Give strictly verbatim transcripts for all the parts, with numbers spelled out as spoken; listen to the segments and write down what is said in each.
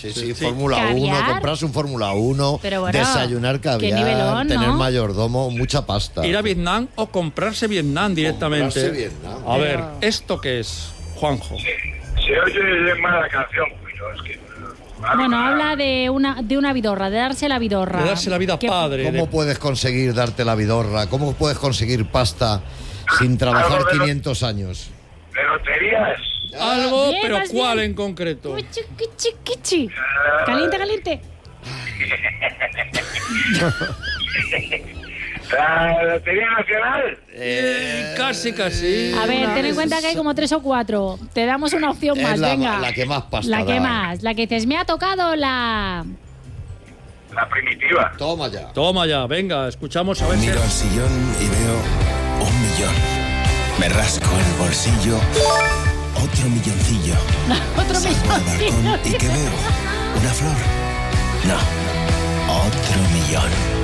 Sí, sí, sí. Fórmula uno, comprarse un Fórmula uno, bueno, desayunar caviar, nivelón, tener ¿no? mayordomo, mucha pasta. Ir a Vietnam o comprarse Vietnam directamente. Comprarse Vietnam. A ver, ¿esto qué es, Juanjo? Sí, se oye más la canción, pero es que... Bueno, habla de una de una vidorra, de darse la vidorra. De darse la vida padre. ¿Cómo de... puedes conseguir darte la vidorra? ¿Cómo puedes conseguir pasta sin trabajar quinientos años? ¿De loterías? Algo, bien, pero ¿cuál bien. en concreto? Kichi, kichi, kichi. Caliente, caliente. ¿La Lotería Nacional? Eh, casi, casi. A ver, ten en cuenta que hay como tres o cuatro. Te damos una opción más, es la, venga. la que más pasta La que da. más. La que dices, me ha tocado la... La primitiva. Toma ya. Toma ya, venga, escuchamos a ver si... Miro al sillón y veo un millón. Me rasco el bolsillo, otro milloncillo. Otro Salgo al balcón milloncillo. y ¿qué veo? ¿Una flor? No, otro millón.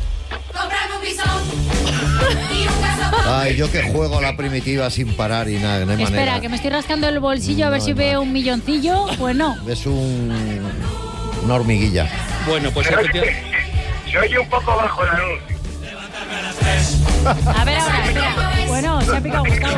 Ay, yo que juego a la primitiva sin parar y nada, no hay Espera, manera. que me estoy rascando el bolsillo a ver No si hay veo más. un milloncillo. Pues no. Es un... una hormiguilla. Bueno, pues Se oye, efectivamente... se oye un poco bajo el anuncio. A ver ahora, espera. Bueno, se ha picado Gustavo.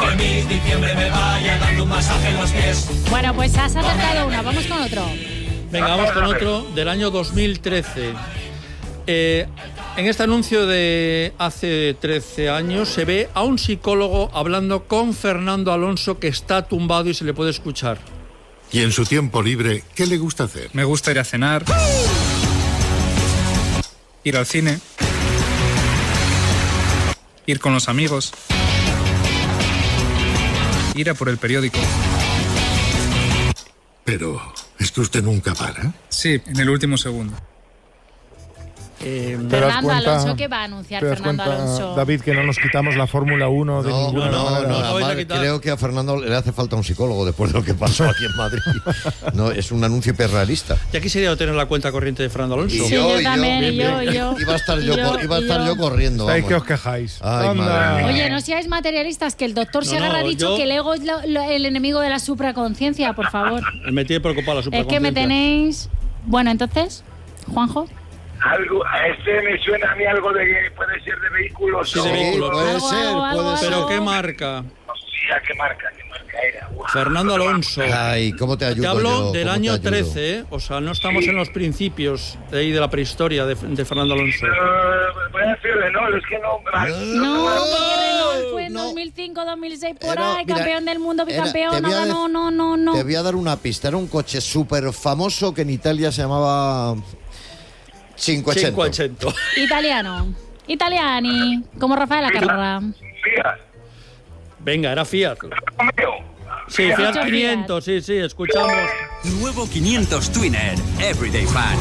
Bueno, pues has acertado una. Vamos con otro. Venga, vamos con otro del año dos mil trece. Eh, en este anuncio de hace trece años se ve a un psicólogo hablando con Fernando Alonso, que está tumbado y se le puede escuchar. Y en su tiempo libre, ¿qué le gusta hacer? Me gusta ir a cenar, ir al cine, ir con los amigos, ir a por el periódico. Pero, ¿es que usted nunca para? Sí, en el último segundo. Eh, ¿Te das Fernando cuenta- Alonso, ¿qué va a anunciar ¿Te das Fernando cuenta, Alonso? David, que no nos quitamos la Fórmula uno de No, ninguna no, no, manera? no, No vais a además, quitar. creo que a Fernando le hace falta un psicólogo después de lo que pasó aquí en Madrid. No, es un anuncio hiperrealista. ya quisiera tener la cuenta corriente de Fernando Alonso. Y Sí, yo también, bien, y yo, bien. y yo. Iba a estar yo, Y yo, cor- iba a y estar yo. yo corriendo. Estáis vamos. que os quejáis. Ay, Anda. madre mía. Oye, no seáis materialistas, que el doctor No, Segarra no, ha dicho yo- que el ego es lo- lo- el enemigo de la supraconciencia, por favor. Me tiene preocupada la Es que me supraconciencia. tenéis... Bueno, entonces, Juanjo. Algo, a este me suena a mí algo de que puede ser de vehículos. Sí, de o- vehículos. Puede Algo, ser, algo, puede algo, ser. ¿Pero qué marca? Sí, ¿a qué marca? ¿Qué marca era? Guau. Fernando Alonso. Ay, ¿cómo te ayudo Te hablo yo? del ¿Cómo año te ayudo? trece, ¿eh? O sea, no estamos en los principios de ahí de la prehistoria de, de Fernando Alonso. Eh, voy a decir Renault, es que no... No, porque Renault fue en no. dos mil cinco, dos mil seis, por Era- ahí, mira, campeón del mundo, era- bicampeón, te no voy a ganó, dec- no, no, no. Te voy a dar una pista. Era un coche súper famoso que en Italia se llamaba cinquecento. cinquecento. Italiano. Italiani. Como Rafael Acarra. Fiat, Venga, era Fiat. Romeo. Sí, Fiat. Fiat quinientos, sí, sí, escuchamos. Nuevo quinientos Twinner Everyday Fan.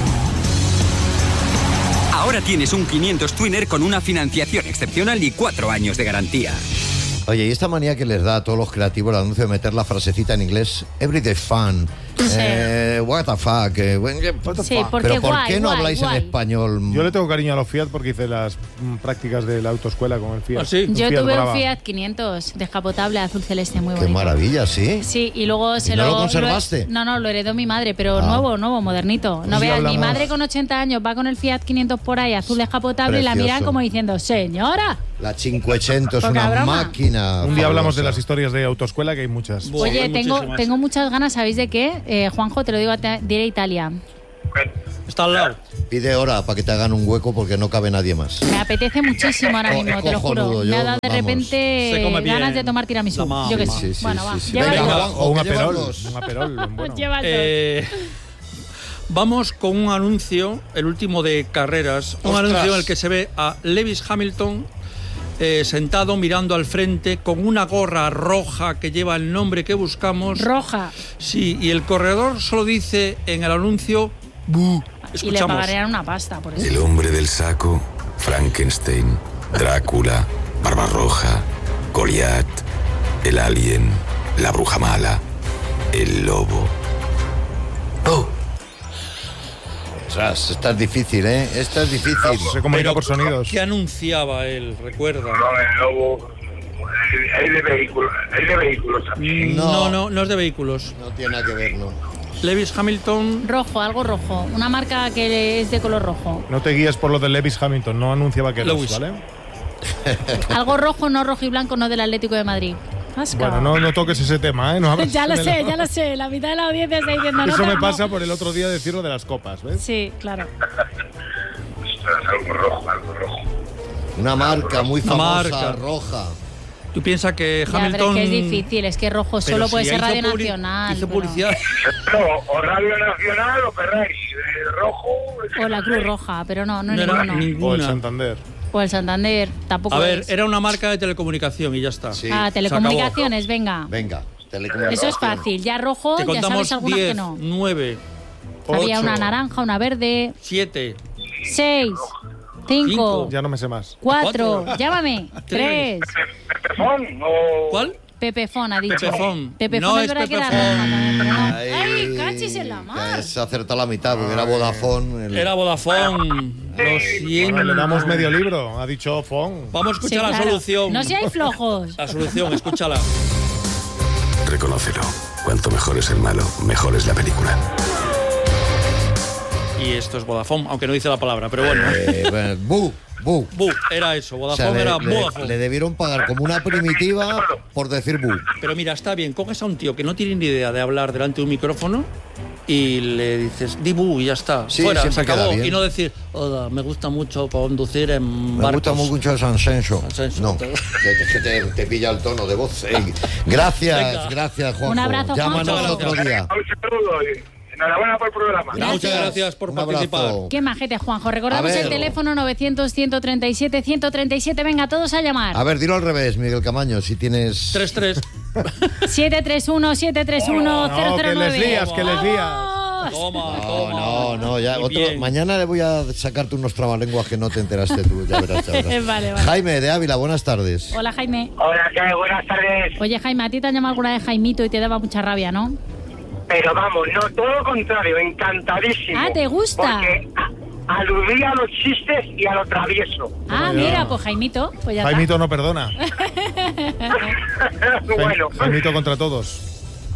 Ahora tienes un quinientos Twinner con una financiación excepcional y cuatro años de garantía. Oye, y esta manía que les da a todos los creativos el anuncio de meter la frasecita en inglés, everyday fun, Sí. eh, what the fuck, eh, what the Sí, fuck. porque Pero ¿por guay, qué no guay, habláis guay. en español? Yo le tengo cariño a los Fiat porque hice las mm, prácticas de la autoescuela con el Fiat. ¿Ah, sí? Un Yo Fiat tuve Brava. un Fiat quinientos descapotable azul celeste muy Qué bonito. maravilla, ¿sí? Sí, y luego se no lo... lo conservaste? no, no, lo heredó mi madre, pero Ah. nuevo, nuevo, modernito. No Sí, veas, mi hablamos- madre con ochenta años va con el Fiat quinientos por ahí, azul descapotable, y la Precioso. miran como diciendo, señora. La cinquecento es Poca una broma. máquina. Un día hablamos de fabulosa. las historias de autoescuela, que hay muchas. Buah, Oye, hay tengo, muchísimas. tengo muchas ganas, ¿sabéis de qué? Eh, Juanjo, te lo digo, a ti, de ir a Italia. Está al lado. Pide hora para que te hagan un hueco porque no cabe nadie más. Me apetece muchísimo ahora Co- mismo, es te lo juro. cojonudo, Me ha yo, dado de vamos. repente Se come bien. ganas de tomar tiramisú. La mamá. Yo que sé. Sí, sí, bueno, sí, va, sí. llévalo. Venga, o, Juanjo, o un que llevas aperol. dos. Un aperol, bueno. Llévalo. Eh, vamos con un anuncio, el último de carreras. Un ¡Ostras! anuncio en el que se ve a Lewis Hamilton eh, sentado mirando al frente con una gorra roja que lleva el nombre que buscamos. Roja. Sí, y el corredor solo dice en el anuncio "Bu". Y le Escuchamos. pagarían una pasta por eso. El hombre del saco, Frankenstein, Drácula, Barbarroja, Goliat, el alien, la bruja mala, el lobo. ¡Oh! Ostras, esta es difícil, ¿eh? Esta es difícil. Se comunica Pero, por sonidos. ¿qué anunciaba él? Recuerda. No, el lobo. Hay de vehículos, hay de vehículos también. No, No. no, no es de vehículos. No tiene nada que ver, ¿no? Lewis Hamilton. Rojo, algo rojo. Una marca que es de color rojo. No te guíes por lo de Lewis Hamilton, no anuncia vaqueros, Lewis. ¿vale? Algo rojo, no rojo y blanco, no del Atlético de Madrid. Asca. Bueno, no, no toques ese tema, ¿eh? No abras Ya lo el sé, melón. ya lo sé. La mitad de la audiencia está diciendo no. Eso me pero pasa no. por el otro día decirlo de las copas, ¿ves? Sí, claro. Ostras, algo rojo, algo rojo. Una marca muy Una famosa, marca. roja. ¿Tú piensas que Ya, pero Hamilton... es que es difícil, es que rojo Pero solo si puede ser hizo Radio publi- Nacional. Hizo pero- publicidad. No, o Radio Nacional o Ferrari. Eh, rojo. O la Cruz Roja, pero no, no, No es era ninguno. O el ninguna. Santander. O el Santander, tampoco A ver, es. era una marca de telecomunicación y ya está. Sí. Ah, Se telecomunicaciones, venga. Venga, telecomunicaciones. Eso es fácil. Ya rojo, Te ya contamos sabes algunas que diez, no. nueve, Había Ocho. una naranja, una verde. siete, Seis, cinco, Cinco. Ya no me sé más. cuatro. Cuatro. Llámame. Tres. Tres. Pepefón o... ¿Cuál? Pepefón ha dicho. Pepefón. Pepefón No es es verdad que era Pepefón. roja también, pero no. Ay, Ay, cachis en la mar. que Se ha acertado la mitad, porque era Vodafone. el- Era Vodafone. Lo siento. Bueno, le damos medio libro, ha dicho Fon. Vamos a escuchar Sí, la claro. solución. No seáis flojos. La solución, escúchala. Reconócelo. Cuanto mejor es el malo, mejor es la película. Y esto es Vodafone, aunque no dice la palabra, pero bueno. Eh, bueno, bu, bu. Bu, era eso. O sea, Vodafone le, era le- Vodafone. le debieron pagar como una primitiva por decir bu. Pero mira, está bien, coges a un tío que no tiene ni idea de hablar delante de un micrófono y le dices, di bu y ya está. Sí, Fuera, se siempre queda acabó. bien. Y no decir, hola, me gusta mucho conducir en Me barcos. gusta mucho el Sansenso. Sansenso. No, que, que te, te pilla el tono de voz. Ey, gracias, Venga. gracias, Juanjo. Un abrazo, Llámanos Juanjo. otro día. Un saludo y enhorabuena por el programa. Gracias. Muchas gracias por Un participar. abrazo. Qué majete, Juanjo. Recordamos A ver. el teléfono novecientos, ciento treinta y siete, ciento treinta y siete. Venga, todos a llamar. A ver, dilo al revés, Miguel Camaño, si tienes... tres tres. siete tres uno, siete tres uno, cero No, cero que les nueve. lías, que les lías. ¡Vamos! Toma, No, toma. no, no, ya. Muy Otro, bien. mañana le voy a sacarte unos trabalenguas que no te enteraste tú, ya verás, ya verás. Vale, vale. Jaime de Ávila, buenas tardes. Hola, Jaime. Hola, ¿qué? Buenas tardes. Oye, Jaime, a ti te han llamado alguna vez Jaimito y te daba mucha rabia, ¿no? Pero vamos, no, todo lo contrario, encantadísimo. Ah, ¿te gusta? Porque a- aludía a los chistes y a lo travieso. Ah, ya. mira, pues Jaimito, pues ya Jaimito no perdona. Bueno, Jaimito contra todos.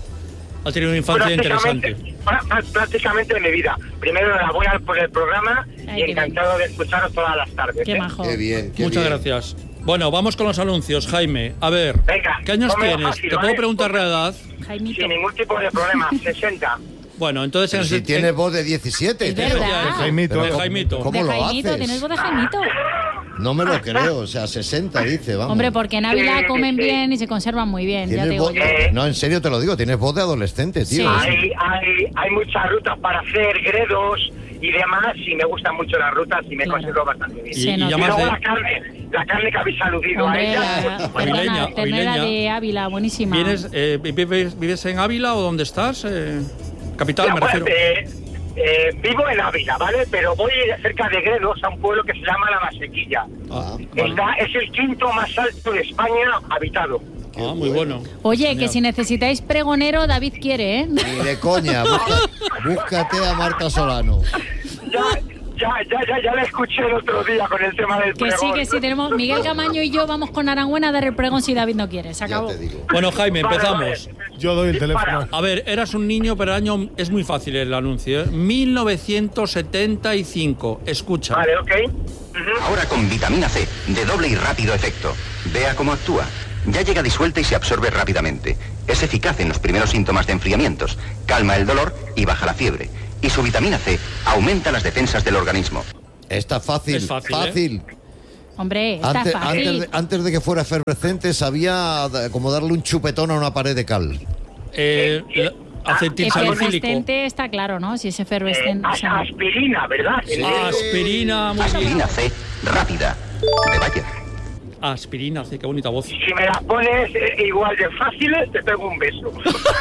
Ha tenido una infancia interesante. prá- prá- prácticamente de mi vida. Primero, enhorabuena por el programa Ay, y qué encantado de escucharos todas las tardes. está. Qué ¿eh? majo. Qué bien, qué Muchas bien. gracias. Bueno, vamos con los anuncios, Jaime. A ver, Venga, ¿qué años ponme tienes? fácil, ¿Te puedo ¿vale? preguntar la edad? Jaimito. Sin ningún tipo de problema, sesenta. Bueno, entonces... Pero en si ese- tienes voz de diecisiete. Es tío. verdad. Jaimito. Pero De ¿cómo- Jaimito. ¿Cómo de lo Jaimito, haces? ¿tienes voz de Jaimito? No me lo creo, o sea, sesenta dice, vamos. Hombre, porque en Ávila Sí, comen sí. bien y se conservan muy bien, ya Tienes te digo voz- yo. Eh, No, en serio te lo digo, tienes voz de adolescente, tío. Sí. Hay, hay, hay muchas rutas para hacer gredos y demás, y me gustan mucho las rutas y me Claro. considero bastante bien. Y, Se y nota. Y llamas luego de- la carne, la carne que habéis aludido Hombre, a ella. la, Avileña, perdona, ternera avileña. de Ávila, buenísima. ¿Vienes, eh, vives, ¿Vives en Ávila o dónde estás? Eh, capital, Ya, me pues, refiero. eh, eh, vivo en Ávila, ¿vale? Pero voy cerca de Gredos a un pueblo que se llama La Masequilla. Ah, Está, es el quinto más alto de España habitado. Ah, muy bueno. Oye, que Genial. si necesitáis pregonero, David quiere, ¿eh? Ni de coña, busca- búscate a Marta Solano. Ya, ya, ya, ya, ya la escuché el otro día con el tema del Que sí, pregón. que sí, tenemos Miguel Camaño y yo vamos con Aranguena a dar el pregón si David no quiere, se Ya acabó. te digo. Bueno, Jaime, Vale, empezamos. vale. Yo doy el teléfono. A ver, eras un niño, pero el año es muy fácil el anuncio. ¿eh? mil novecientos setenta y cinco. Escucha. Vale, ok. Ujú. Ahora con vitamina C, de doble y rápido efecto. Vea cómo actúa. Ya llega disuelta y se absorbe rápidamente. Es eficaz en los primeros síntomas de enfriamientos, calma el dolor y baja la fiebre. Y su vitamina C aumenta las defensas del organismo. Está fácil, Es fácil, fácil. Hombre, está Antes, fácil. antes, de, antes de que fuera efervescente, sabía da- como darle un chupetón a una pared de cal. Eh, la- acetil salicílico. Efervescente está claro, ¿no? Si es efervescente. o As- sea, aspirina, ¿verdad? Sí. Aspirina, muy bien. Aspirina C, rápida, de Bayer. Aspirina, sí, qué bonita voz. Si me las pones eh, igual de fáciles, te pego un beso.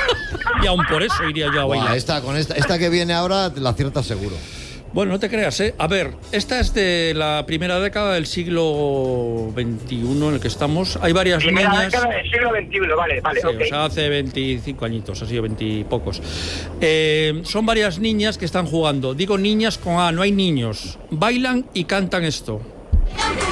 Y aún por eso iría yo a Buah, bailar. esta, con esta, esta que viene ahora la aciertas seguro. Bueno, no te creas, ¿eh? A ver, esta es de la primera década del siglo veintiuno en el que estamos. Hay varias Primera niñas... década del siglo veintiuno, vale, vale, Sí, ok. o sea, hace veinticinco añitos, así, veintipocos. Eh, son varias niñas que están jugando. Digo niñas con A, no hay niños. Bailan y cantan esto.